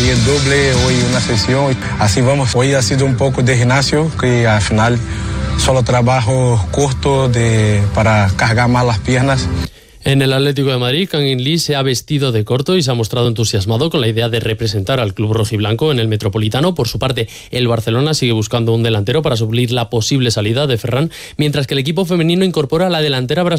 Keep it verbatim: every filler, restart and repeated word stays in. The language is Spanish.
ayer doble, hoy una sesión. Así vamos. Hoy ha sido un poco de gimnasio, que al final solo trabajo corto de, para cargar más las piernas. En el Atlético de Madrid, Kangin Lee se ha vestido de corto y se ha mostrado entusiasmado con la idea de representar al club rojiblanco en el Metropolitano. Por su parte, el Barcelona sigue buscando un delantero para suplir la posible salida de Ferran, mientras que el equipo femenino incorpora a la delantera brasileña